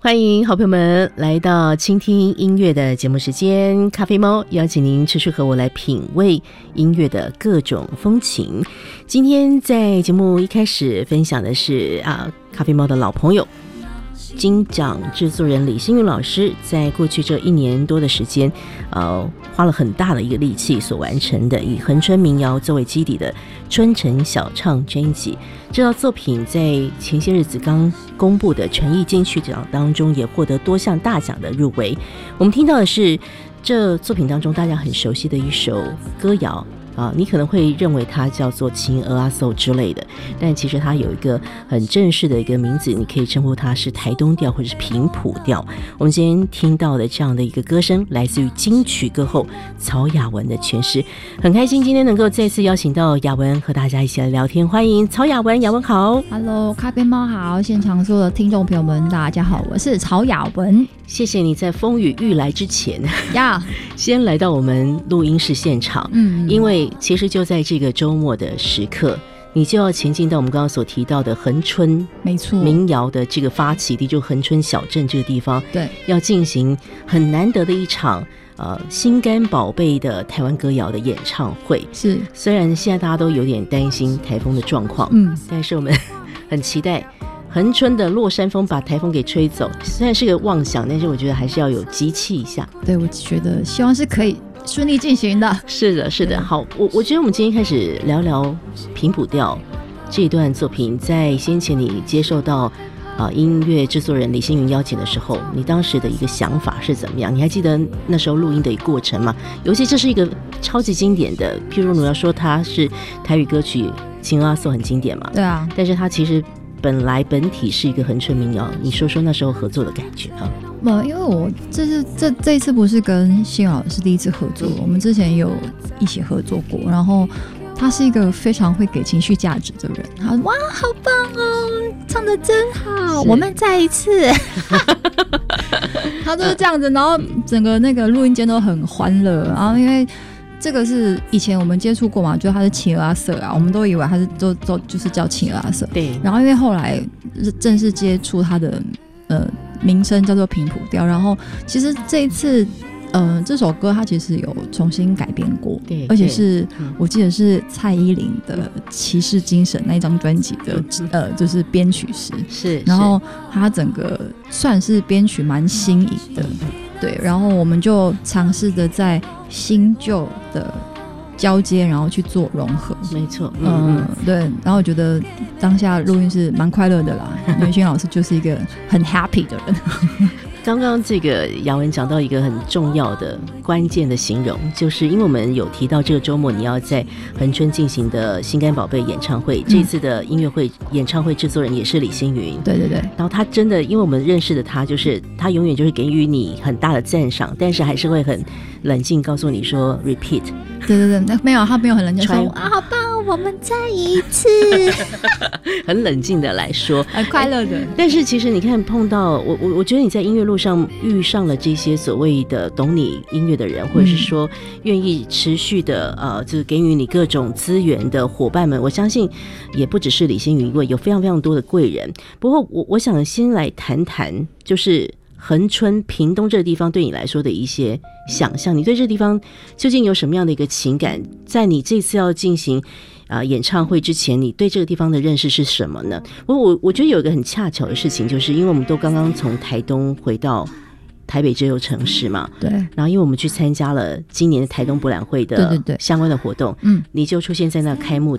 欢迎好朋友们来到倾听音乐的节目时间，咖啡猫邀请您持续和我来品味音乐的各种风情。今天在节目一开始分享的是咖啡猫的老朋友金奖制作人李星云老师在过去这1年多的时间花了很大的一个力气所完成的以恒春民谣作为基底的春城小唱专辑。这套作品在前些日子刚公布的传艺金曲奖当中也获得多项大奖的入围。我们听到的是这作品当中大家很熟悉的一首歌谣你可能会认为它叫做情鹅阿寿之类的，但其实它有一个很正式的一个名字，你可以称呼它是台东调或者是平埔调。我们今天听到的这样的一个歌声来自于金曲歌后曹雅雯的诠释，很开心今天能够再次邀请到雅雯和大家一起来聊天。欢迎曹雅雯。雅雯好。 Hello， 咖啡猫好，现场所有的听众朋友们大家好，我是曹雅雯。 谢谢你在风雨欲来之前呀先来到我们录音室现场，因为其实就在这个周末的时刻，你就要前进到我们刚刚所提到的恒春，没错，民谣的这个发起地，就恒春小镇这个地方，对，要进行很难得的一场心肝宝贝的台湾歌谣的演唱会。是，虽然现在大家都有点担心台风的状况，但是我们很期待恒春的落山风把台风给吹走，虽然是个妄想，但是我觉得还是要有集气一下。对，我觉得希望是可以顺利进行的。是的，是的。好，我觉得我们今天开始聊聊平埔调这一段作品。在先前你接受到音乐制作人李星云邀请的时候，你当时的一个想法是怎么样？你还记得那时候录音的一个过程吗？尤其这是一个超级经典的，譬如你要说它是台语歌曲《情阿寿》很经典嘛，对啊，但是它其实本体是一个恒春民谣，你说说那时候合作的感觉因为我这一次不是跟星云老师第一次合作，我们之前有一起合作过，然后他是一个非常会给情绪价值的人，他说哇好棒哦，唱得真好，我们再一次他就是这样子，然后整个那个录音间都很欢乐，然后因为这个是以前我们接触过嘛，就他是情鹅阿寿我们都以为他是都就是叫情鹅阿寿，对。然后因为后来正式接触他的名称叫做平埔调，然后其实这一次这首歌它其实有重新改编过，对，而且是我记得是蔡依林的《骑士精神》那一张专辑的就是编曲师，是，然后它整个算是编曲蛮新颖的。对，然后我们就尝试着在新旧的交接，然后去做融合。没错，对。然后我觉得当下录音是蛮快乐的啦，因为星老师就是一个很 happy 的人。刚刚这个雅雯讲到一个很重要的关键的形容，就是因为我们有提到这个周末你要在恒春进行的心肝宝贝演唱会，这次的音乐会演唱会制作人也是李星云，对对对。然后他真的，因为我们认识的他，就是他永远就是给予你很大的赞赏，但是还是会很冷静告诉你说 repeat。对对对，没有，他没有很冷静说好棒，我们再一次很冷静的来说，很快乐的。但是其实你看，碰到我觉得你在音乐路上遇上了这些所谓的懂你音乐的人，或者是说愿意持续的就是给予你各种资源的伙伴们，我相信也不只是李星云一位，有非常非常多的贵人。不过我想先来谈谈，就是恒春屏东这个地方对你来说的一些想象，你对这个地方究竟有什么样的一个情感？在你这次要进行演唱会之前，你对这个地方的认识是什么呢？我觉得有一个很恰巧的事情，就是因为我们都刚刚从台东回到台北这座城市嘛，对。然后因为我们去参加了今年的台东博览会的相关的活动，你就出现在那开幕